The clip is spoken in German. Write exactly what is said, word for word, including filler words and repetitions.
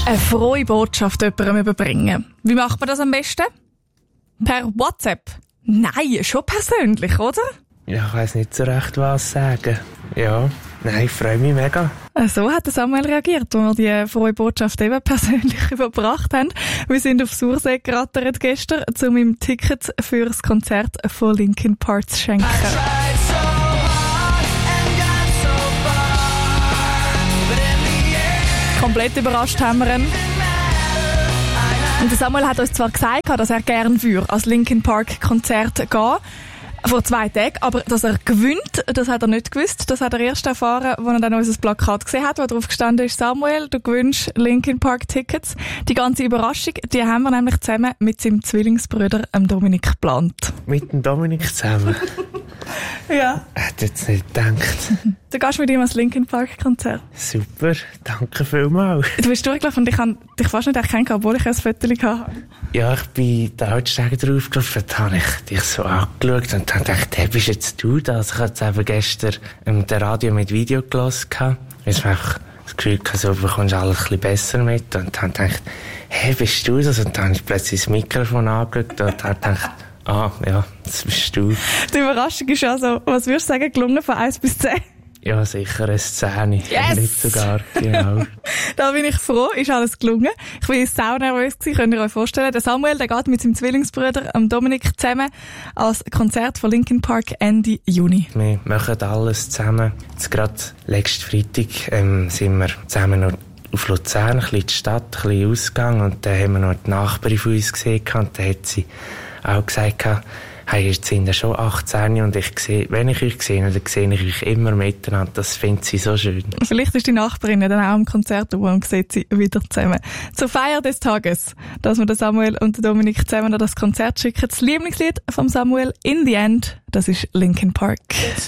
Eine frohe Botschaft jemandem überbringen. Wie macht man das am besten? Per WhatsApp? Nein, schon persönlich, oder? Ja, ich weiss nicht so recht, was sagen. Ja, nein, ich freue mich mega. So hat Samuel reagiert, als wir die frohe Botschaft eben persönlich überbracht haben. Wir sind auf Sursee gerattert gestern, um ihm Tickets für das Konzert von Linkin Park zu schenken. Komplett überrascht haben wir ihn. Und Samuel hat uns zwar gesagt, dass er gerne für als Linkin Park Konzert gehen. Vor zwei Tagen, aber dass er gewinnt, das hat er nicht gewusst. Das hat er erst erfahren, als er dann unser Plakat gesehen hat, wo drauf gestanden ist: Samuel, du gewinnst Linkin Park Tickets. Die ganze Überraschung, die haben wir nämlich zusammen mit seinem Zwillingsbruder Dominik geplant. Mit dem Dominik zusammen? Ja. Ich hätte jetzt nicht gedacht. Du gehst mit ihm ans Linkin Park Konzert. Super, danke vielmals. Du bist durchgelaufen und ich habe dich fast nicht erkannt, obwohl ich ein Foto hatte. Ja, ich bin da halt Stege draufgelaufen, da habe ich dich so angeschaut und dann dachte ich, hey, bist jetzt du das? Ich hatte jetzt eben gestern ähm, den Radio mit Video gehört. Jetzt habe ich das Gefühl, so bekommst du alles ein bisschen besser mit. Und dann dachte ich, hey, bist du das? Und dann habe ich plötzlich das Mikrofon angeschaut und dann dachte ich, ah, ja, das bist du. Die Überraschung ist also, was würdest du sagen, gelungen von eins bis zehn? Ja, sicher eine Szene. Yes! Nicht sogar, genau. Da bin ich froh, ist alles gelungen. Ich bin sau nervös gewesen, könnt ihr euch vorstellen. Der Samuel, der geht mit seinem Zwillingsbruder Dominik zusammen als Konzert von Linkin Park Ende Juni. Wir machen alles zusammen. Jetzt gerade letzten Freitag ähm, sind wir zusammen noch auf Luzern, ein bisschen in die Stadt, ein bisschen ausgegangen und dann haben wir noch die Nachbarin von uns gesehen und dann hat sie auch gesagt, hey, jetzt sind ja schon achtzehn und ich sehe, wenn ich euch sehe, dann sehe ich euch immer miteinander. Das findet sie so schön. Vielleicht ist die Nachbarin ja dann auch am Konzert und sieht sie wieder zusammen. Zur Feier des Tages, dass wir Samuel und Dominik zusammen an das Konzert schicken. Das Lieblingslied von Samuel, In the End, das ist Linkin Park.